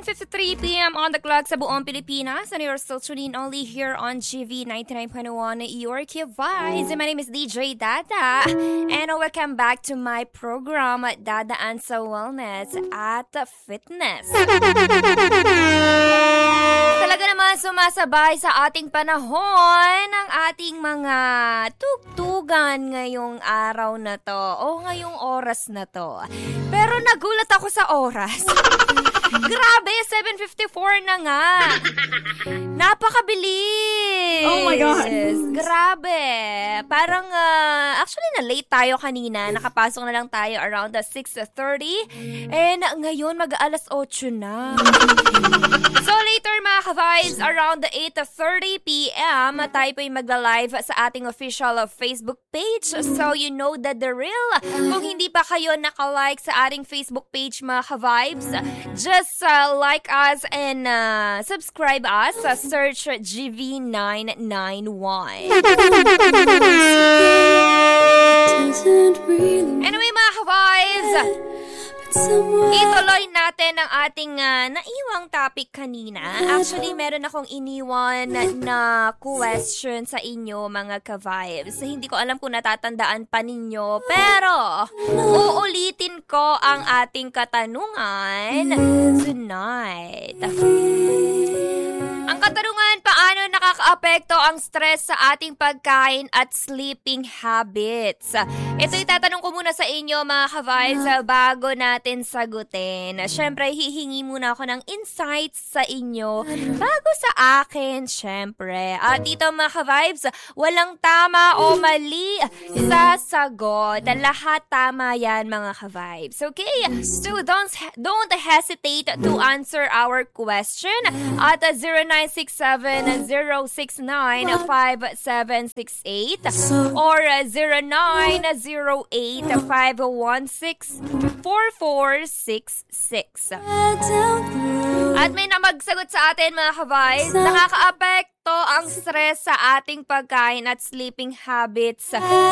7:53 p.m. on the clock sa buong Pilipinas, and you're still tuning only here on GV 99.1, your Vibes. My name is DJ Dada, and welcome back to my program, Dadaan sa Wellness at Fitness. Talaga naman sumasabay sa ating panahon ang ating mga tugtugan ngayong araw na to o ngayong oras na to. Pero nagulat ako sa oras. Grabe, 7:54 na nga. Napakabilis. Oh my God. Grabe. Parang, actually na-late tayo kanina. Nakapasok na lang tayo around 6:30. And ngayon, mag-alas 8 na. So later mga ka-vibes, around 8:30 p.m., tayo po yung magla-live sa ating official Facebook page. So you know that the real. Kung hindi pa kayo naka-like sa ating Facebook page mga ka-vibes, just like us and subscribe us. Search GV991. Anyway mga ka-vibes, ituloy natin ang ating naiwang topic kanina. Actually, meron akong iniwan na question sa inyo, mga ka-vibes. Hindi ko alam kung natatandaan pa ninyo, pero uulitin ko ang ating katanungan tonight. Ang katanungan, paano nakakaapekto ang stress sa ating pagkain at sleeping habits? Ito itatanong ko muna sa inyo, mga ka-vibes, bago natin sagutin. Siyempre, hihingi muna ako ng insights sa inyo bago sa akin, siyempre. At dito, mga ka-vibes, walang tama o mali sa sagot. Lahat tama yan, mga ka-vibes. Okay? So, don't hesitate to answer our question at 0967-069-5768 or 0908-516-4466. At may namagsagot sa atin, mga ka-vibes, nakakaapekto ang stress sa ating pagkain at sleeping habits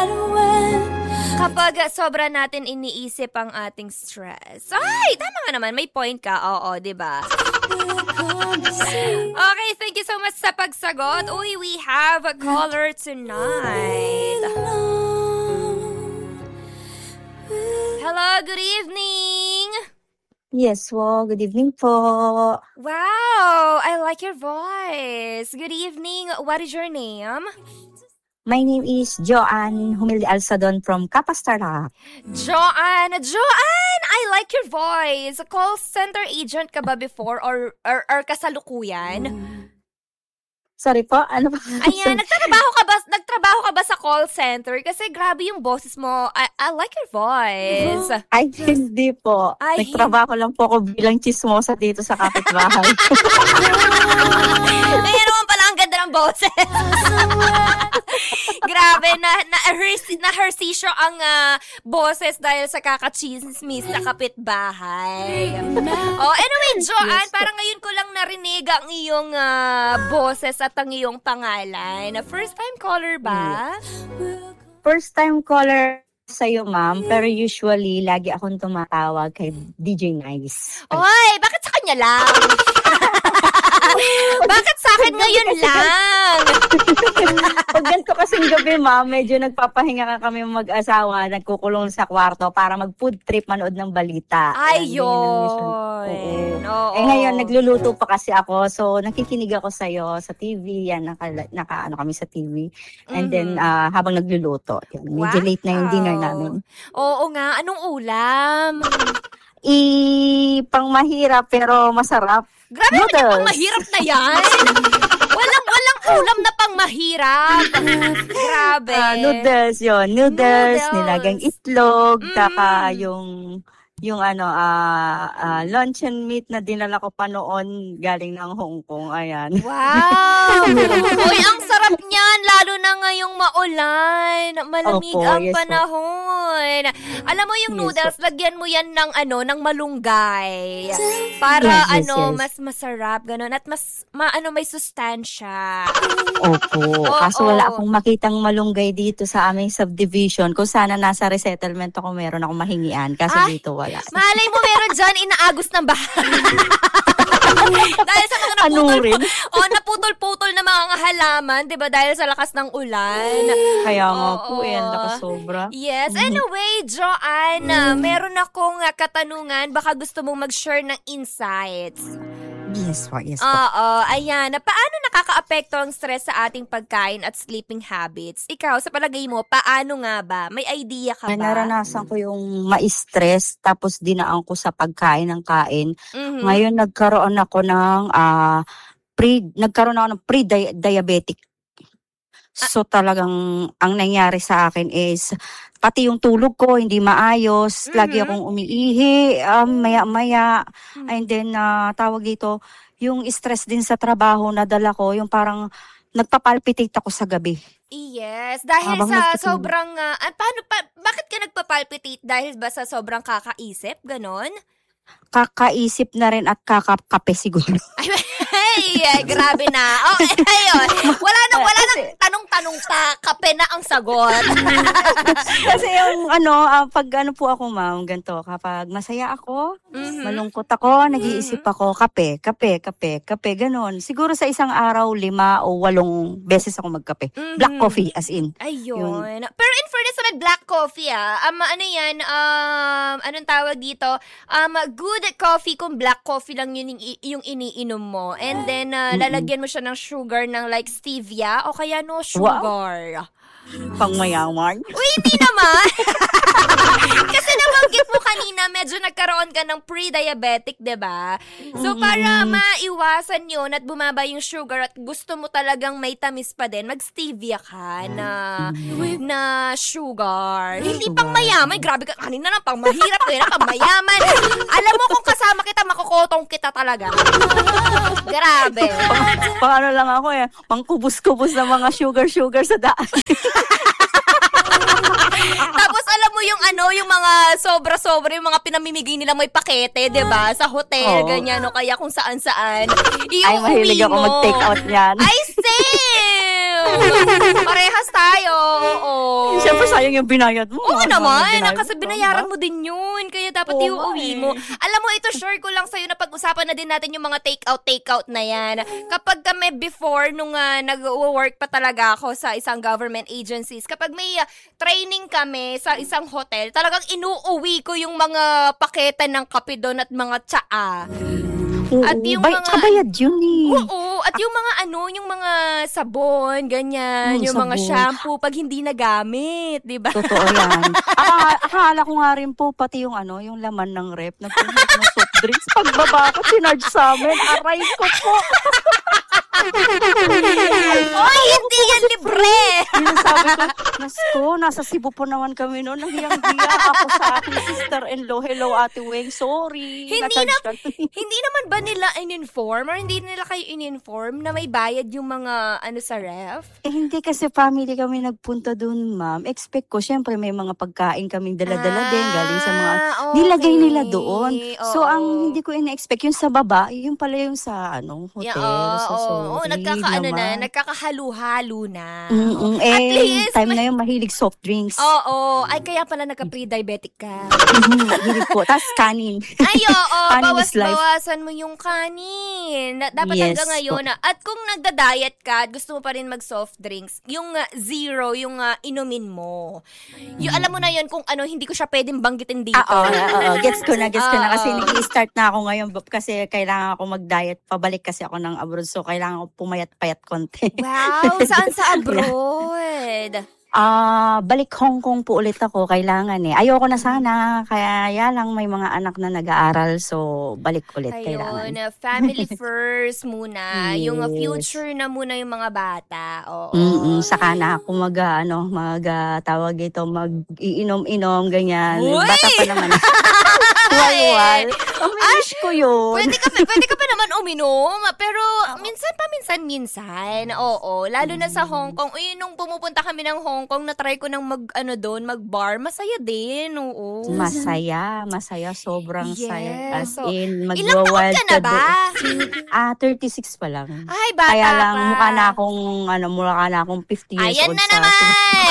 kapag sobra natin iniisip ang ating stress. Ay, tama nga naman. May point ka. Oo, diba? Okay, thank you so much sa pagsagot. Uy, we have a caller tonight. Hello, good evening. Yes, well, good evening po. Wow, I like your voice. Good evening. What is your name? My name is Joanne Humilde Alsadon from Kapastara. Joanne, I like your voice. Call center agent ka ba before or kasalukuyan? Sorry po, ano ba? Ayan, nagtrabaho ka ba sa call center? Kasi grabe yung boses mo. I like your voice. Ay, hindi po. Nagtrabaho lang po ako bilang chismosa dito sa kapitbahay. Kaya naman pala ang ganda ng boses. Grabe, na-hersisyo ang boses dahil sa kakachismis sa kapitbahay. Anyway, Joanne, parang ngayon ko lang narinig ang iyong boses at ang iyong pangalan. First time caller ba? First time caller sa'yo, ma'am. Pero usually, lagi akong tumatawag kay DJ Nice. Oy, bakit sa kanya lang? Bakit sa akin ngayon lang? Pag ganito kasing gabi, ma'am, medyo nagpapahinga ka kami mag-asawa, nagkukulong sa kwarto para mag-food trip, manood ng balita. Ayun. Ngayon, nagluluto pa kasi ako, so nakikinig ako sa'yo sa TV, yan, naka kami sa TV. And then, habang nagluluto, yan, medyo late na yung dinner namin. Oo nga, anong ulam? Pang mahirap pero masarap. Grabe naman yung pang mahirap na yan. Walang ulam na pang mahirap. Grabe. Noodles yun. Noodles, nilagang itlog, taka yung luncheon meat na dinala ko pa noon galing ng Hong Kong. Ayan. Wow! Uy, ang sarap niyan, lalo na ngayong maulan. Malamig ang panahon. Alam mo yung noodles, lagyan mo yan ng ng malunggay. Para mas masarap, ganun. At mas may sustansya. Opo. Kaso wala akong makitang malunggay dito sa aming subdivision. Kung sana nasa resettlement ako, meron akong mahingian. Kasi dito wala. Malay mo meron dyan, inaagos ng bahay. Dahil sa mga Anurin. naputol-putol na mga halaman, 'di ba? Dahil sa lakas ng ulan. Kaya nga po, Oo. lakas sobra. Yes. Anyway, Joanna, meron akong katanungan. Baka gusto mong mag-share ng insights. Yes po. Oo, ayan. Paano nakakaapekto ang stress sa ating pagkain at sleeping habits? Ikaw, sa palagay mo, paano nga ba? May idea ka ba? Naranasan ko yung ma-stress tapos dinaan ko sa pagkain ng kain. Mhm. Ngayon nagkaroon ako ng pre-diabetic. So talagang ang nangyari sa akin is pati yung tulog ko hindi maayos, lagi akong umiihi, maya-maya, and then tawag dito, yung stress din sa trabaho na dala ko, yung parang nagpapalpitate ako sa gabi. Yes, dahil Habang sa nagtutulog. sobrang, bakit ka nagpapalpitate? Dahil ba sa sobrang kakaisip? Ganon? Kakaisip na rin at kakakape siguro. Ay, grabe na. Okay, ayun. Wala nang tanong-tanong pa. Kape na ang sagot. Kasi yung pag po ako ma'am, ganito, kapag masaya ako, malungkot ako, nag-iisip ako, kape, ganon. Siguro sa isang araw, 5 o 8 beses ako magkape. Black coffee, as in. Ayun. Pero in fairness naman, black coffee ano yan, anong tawag dito? Good coffee kung black coffee lang yun yung iniinom mo. And then, lalagyan mo siya ng sugar ng like stevia o kaya no sugar. Pangmayaman. Uy, hindi naman. Kasi nabanggit mo kanina, medyo nagkaroon ka ng pre-diabetic, 'di ba? So, para maiwasan yun at bumaba yung sugar at gusto mo talagang may tamis pa din, mag-stevia ka na sugar. Hindi pang mayaman. Grabe ka. Kanina lang, pang mahirap. Kaya pang mayaman. Alam mo, kung kasama kita, makukotong kita talaga. Grabe. Paano lang ako pangkubos-kubos ng mga sugar sa daan. Tapos alam mo yung mga sobra-sobra, yung mga pinamimigay nila may pakete, 'di ba? Sa hotel, ganyan, o kaya kung saan-saan. Ay, mahilig ako mag-take out niyan. Ay, same! Parehas tayo, oo. Siyempre, sayang yung binayad mo. Oo naman, kasi binayaran mo din yun. Kaya dapat iuwi mo. Alam mo, ito share ko lang sa'yo na pag-usapan na din natin yung mga take-out na yan. Kapag kami before, nung nag-work pa talaga ako sa isang government agencies, kapag may training kami sa isang hotel, talagang inuuwi ko yung mga paketa ng kape doon at mga tsaa. At yung mga kabayad yun Oo, at yung mga yung mga sabon, ganyan, yung mga shampoo pag hindi nagamit, 'di ba? Totoo yan. Akala ko nga rin po pati yung yung laman ng rep na ng soft drinks. Pagbaba ko, sinarge sa amin. Aray ko po. Oy, hindi yan libre! Yung sabi ko, Nasko, nasa Cebu po naman kami noon. Nahiyang-hiya ako sa aking sister-in-law. Hello, Ate Weng. Sorry. Hindi naman ba nila in-inform or hindi nila kayo in-inform na may bayad yung mga sa ref? Hindi kasi family kami nagpunta dun, ma'am. Expect ko, syempre may mga pagkain kaming dala-dala din. Galing sa mga, nilagay nila doon. So, ang hindi ko in-expect, yung sa baba, yung pala yung sa, hotel. Nagkakahalo-halo na. At least, time na yung mahilig soft drinks. Oo. Ay, kaya pala nagka-pre-diabetic ka. Mahilig po. Tapos kanin. Ay, oo. Kanin is life. Bawasan mo yung kanin. Dapat hanggang ngayon. At kung nagda-diet ka at gusto mo pa rin mag-soft drinks, yung zero, yung inumin mo. Yung alam mo na yun kung hindi ko siya pwedeng banggitin dito. Oo. Gets ko na. Kasi nag-i-start na ako ngayon kasi kailangan ako mag-diet. Pabalik kasi ako ng abroad. So, kailangan ko pumayat-payat konti. Wow! Saan sa abroad? Balik Hong Kong po ulit ako, kailangan Ayoko na sana, kaya lang may mga anak na nag-aaral, so balik ulit kailangan. Ayun, family first muna, yes. Yung future na muna yung mga bata. Oo. Saka na ako tawag ito, mag-iinom-inom, ganyan. Uy! Bata pa naman. Wal-wal. Wish ko yun. Pwede ka pa naman uminom, pero minsan. Oo, lalo na sa Hong Kong. Nung pumupunta kami ng Hong Kong, na-try ko ng mag-bar, masaya din, oo. Masaya, sobrang saya. As in, ilang taon ka na ba? 36 pa lang. Ay, bata kaya lang, pa. mukha na akong 50 years Ayan old. Na naman!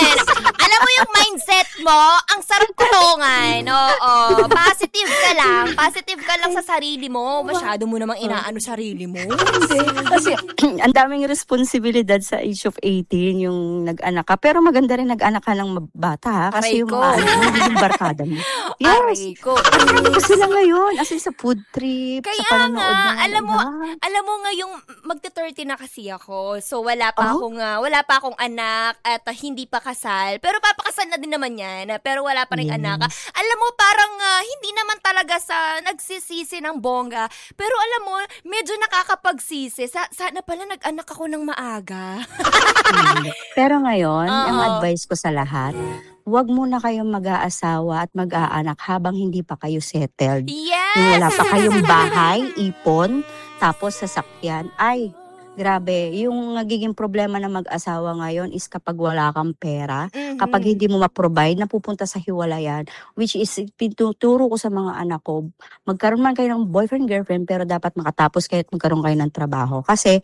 Alam mo yung mindset mo, ang sarap tulungan. Oo, positive ka lang sa sarili mo. Masyado mo namang inaano sarili mo. Hindi. Kasi ang daming responsibilidad sa age of 18 yung nag-anak ka. Pero maganda rin nag-anak ka ng bata, ha? Kasi Aray yung ko. yung barkada mo. Yes. Aray ko. Marami ko sila ngayon. As in sa food trip, Kaya sa panonood nga, ng alam mo ngayong magte-30 na kasi ako. So wala pa akong anak at hindi pa kasal. Pero papakasal na din naman 'yan. Pero wala pa ring anak. Alam mo parang hindi naman talaga sa nagsisisi ng bongga. Pero alam mo, medyo nakakapagsisi. Sana pala nag-anak ako ng maaga. Pero ngayon, ang Oo. advice ko sa lahat, huwag muna kayong mag-aasawa at mag-aanak habang hindi pa kayo settled. Yes! Yung wala pa kayong bahay, ipon, tapos sasakyan. Ay, grabe. Yung nagiging problema ng mag-asawa ngayon is kapag wala kang pera, kapag hindi mo ma-provide, napupunta sa hiwalayan. Which is, pinuturo ko sa mga anak ko, magkaroon man kayo ng boyfriend, girlfriend, pero dapat makatapos kayo at magkaroon kayo ng trabaho. Kasi,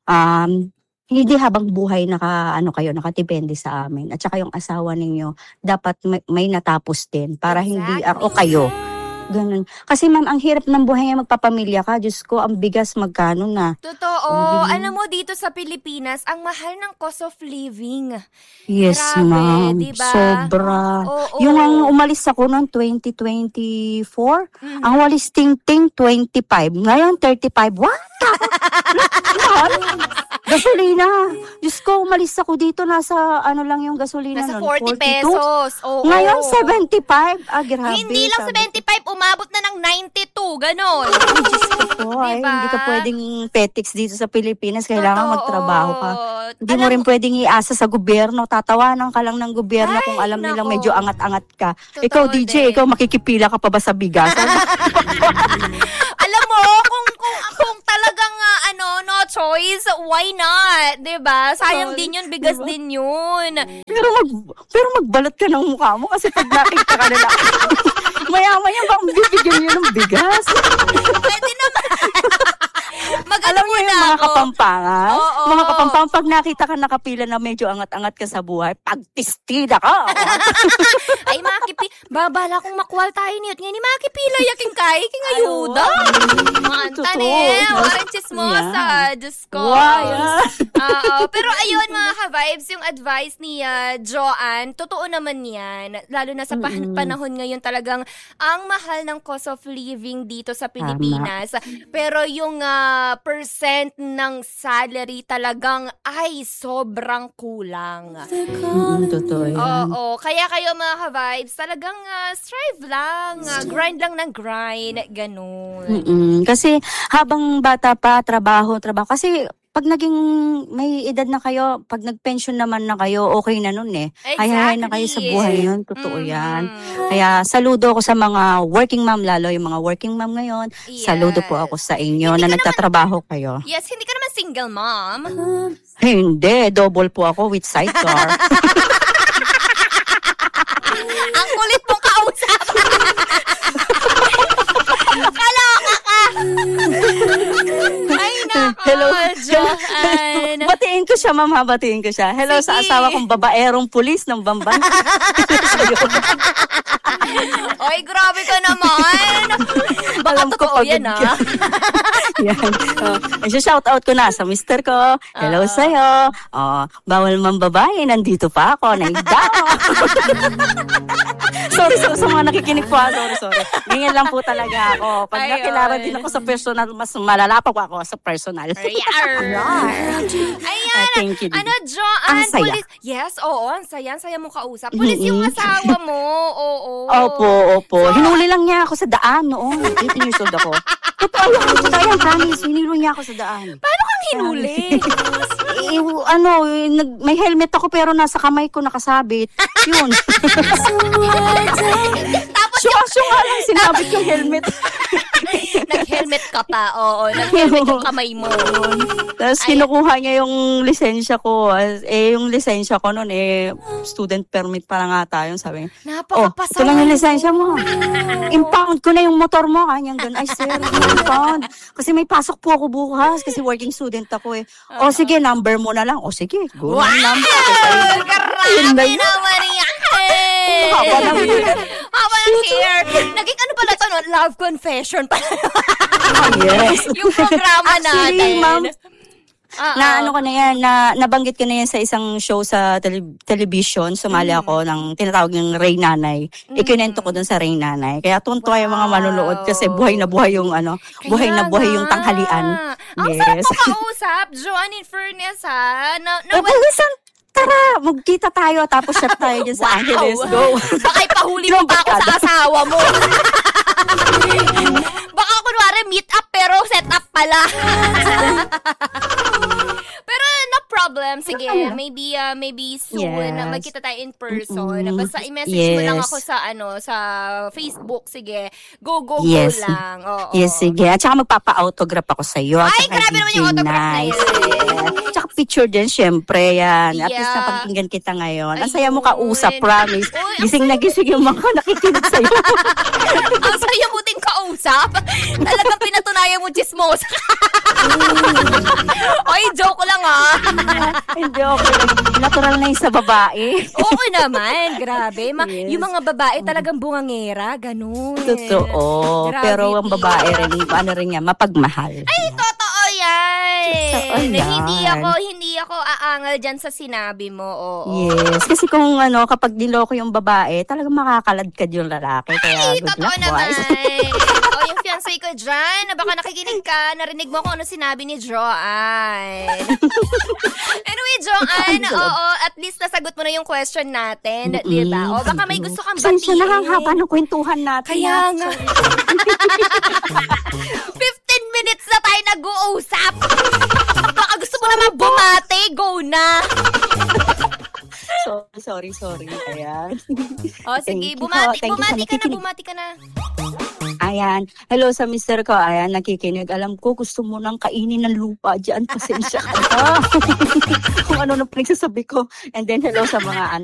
hindi habang buhay nakatipende sa amin. At saka yung asawa ninyo, dapat may natapos din para hindi, o kayo. Ganun. Kasi ma'am, ang hirap ng buhay ngayon magpapamilya ka. Diyos ko, ang bigas magkano na. Totoo. Alam mo, dito sa Pilipinas, ang mahal ng cost of living. Yes, Grabe, ma'am. diba? Sobra. Oo. Yung ang umalis ako noong 2024, ang walis ting-ting 25. Ngayon, 35. What? Mahal. Gasolina. Diyos ko, umalis ako dito. Nasa lang yung gasolina Nasa nun? 40 pesos. Oo. Ngayon, 75. Grabe. Hindi lang 75, umabot na ng 92. Ganon. Ay, Diba? hindi ka pwedeng petics dito sa Pilipinas. Kailangan Totoo. magtrabaho ka. Hindi mo Alam rin pwedeng iasa sa gobyerno. Tatawanan ka lang ng gobyerno Ay, kung alam nilang nako. medyo angat-angat ka. Totoo Ikaw, DJ, din. ikaw makikipila ka pa ba sa bigas? Alam mo, kung talagang no choice, why not? 'Di ba? Sayang din yun, bigas Diba? din yun. pero magbalat ka ng mukha mo kasi pag nakita ka nila, maya-maya bang bibigyan nyo ng bigas? Pwede naman. Alam mo yung mga kapampangan? Oo. Mga kapampangan, pag nakita ka nakapila na medyo angat-angat ka sa buhay, pagtistida ka. Ay, babala kong makwal tayo niyot. Ngayon, makipila yaking kay, king ayuda. Mantan oranges mo sa Diyos ko. Pero ayun mga ka-vibes, yung advice ni Joanne, totoo naman yan. Lalo na sa panahon ngayon talagang ang mahal ng cost of living dito sa Pilipinas. Pero yung percent ng salary talagang ay sobrang kulang. Totoo yan. Oo, kaya kayo mga ka-vibes, talagang strive lang, grind lang ng grind, ganun. Kasi habang bata pa, trabaho. Kasi pag naging may edad na kayo, pag nag-pension naman na kayo, okay na nun eh. Exactly. Hay na kayo sa buhay nun. Totoo yan. Kaya saludo ako sa mga working mom, lalo yung mga working mom ngayon. Yes. Saludo po ako sa inyo na nagtatrabaho kayo. Yes, hindi ka naman single mom. Hindi, double po ako with sidecar. Ang kulit mong kausap. Kaloka ka. Ay, nako, Hello. Joanne. Batiin ko siya, ma'am, batiin ko siya. Hello sa Sige. asawa kong babaerong pulis ng Bamban. Oy, grabe ka naman. Baka Alam ko totoo pagod yan, ka. Yan. Shout out ko na sa mister ko. Hello sa'yo. Bawal man babae, nandito pa ako. Naigda. Sorry sa mga nakikinig po. Sorry. Ganyan lang po talaga ako. Pag Ayun. nakilala din ako sa personal, mas malalapag ako sa personal. Ayan. Thank you. Joanne, Ang saya. pulis. Yes, oo, ang saya mo kausap. Pulis yung asawa mo. Oo. Opo. Hinuli lang niya ako sa daan noon. 18 years old ako. Totoo yan, promise. Hinuli niya ako sa daan. Paano kang hinuli? May helmet ako pero nasa kamay ko nakasabit. Yun. Tapos Syunga lang sinabit yung helmet. nag-helmet Nag-helmet ka pa, oo. Nag-helmet yung kamay mo. Tapos kinukuha niya yung lisensya ko. Yung lisensya ko noon, student permit pa nga tayo. Sabi niya, Napakapasaway. ito lang yung lisensya mo. Impound ko na yung motor mo. Kanyang ganun. Ay, sir, impound. Kasi may pasok po ako bukas. Kasi working student ako sige, number mo na lang. Sige, go na number. Grabe naman yan. Haba ng hair. Naging ano pala to, no? Love confession pala. Yes. Yung programa natin. Actually, ma'am, na ano ko na yan, nabanggit ko na yan sa isang show sa television. Sumali ako ng tinatawag ng Ray Nanay. Ikinento ko dun sa Ray Nanay. Kaya tuntua yung mga manonood kasi buhay na buhay yung buhay na buhay yung tanghalian. Ang sarap mo kausap, Joanne, in fairness tara, magkita tayo tapos shot tayo dyan sa Angeles. Go. Baka ipahuli mo pa ako sa asawa mo. Baka kunwari meet up pero set up pala. Pero no problem. Sige, maybe soon magkita tayo in person. Basta i-message mo lang ako sa sa Facebook. Sige, go lang. Oo. Yes, sige. At saka magpapa-autograph ako sa iyo. Ay, grabe naman yung autograph na yan. Tsaka picture din, syempre yan. At least napakinggan kita ngayon. Ang saya mo kausap, promise. Gising na gising yung mga nakikinig sa'yo. Ang saya mo din kausap. Talagang pinatunayan mo chismosa. Oy, joke lang Hindi, okay. Natural na yung sa babae. Oo naman, grabe. Yung mga babae talagang bungangera, ganun. Totoo. Grabe, pero ang babae rin, mapagmahal. Ay, totoo yan. Totoo yan. Hindi ako aangal dyan sa sinabi mo, oo. Yes, kasi kung kapag niloko yung babae, talagang makakalagkad yung lalaki. Kaya ay, totoo naman. Yung fiancé ko dyan, baka nakikinig ka, narinig mo kung ano sinabi ni Joanne. Anyway, Joanne, at least nasagot mo na yung question natin, di ba? O baka may gusto kang batiin. Sensya na ang haba ng kwentuhan natin. Kaya nga. 15 minutes na tayo nag-uusap. Baka gusto mo naman bumate, go na. Sorry. Ayan. Sige, bumati ka na. Ayan. Hello sa mister ko. Ayan, nakikinig. Alam ko, gusto mo nang kainin ng lupa dyan. Pasensya ka na. Kung ano na pinagsasabi ko. And then, hello sa mga